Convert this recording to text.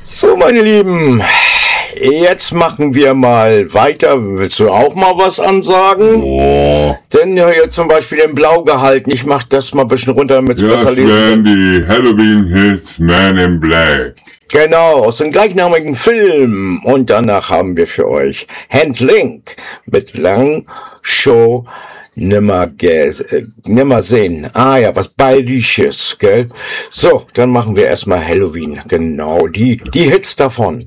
So, meine Lieben, jetzt machen wir mal weiter. Willst du auch mal was ansagen? Oh. Denn ja, hier zum Beispiel den Blau gehalten. Ich mach das mal ein bisschen runter, damit es Ja, besser das lesen wären die Halloween-Hits Man in Black. Genau, aus dem gleichnamigen Film. Und danach haben wir für euch Hand Link mit Lang Show nimmer sehen. Ah ja, was Bayerisches, gell? So, dann machen wir erstmal Halloween. Genau, die Hits davon.